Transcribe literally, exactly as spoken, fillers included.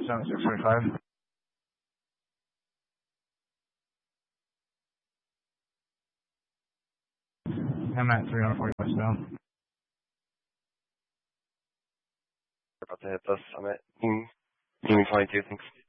percent, six forty-five. I'm at three forty westbound. About to hit this. I'm at Team twenty-two, thanks.